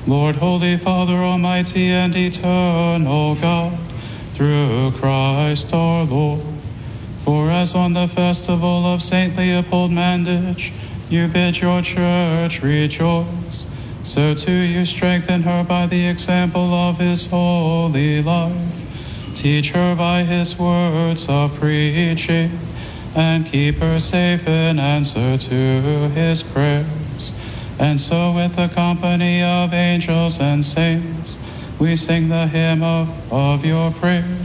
Lord, Holy Father, Almighty and Eternal God, through Christ our Lord. For as on the festival of St. Leopold Mandich, you bid your church rejoice, so too you strengthen her by the example of his holy life. Teach her by his words of preaching, and keep her safe in answer to his prayers. And so with the company of angels and saints, we sing the hymn of your praise.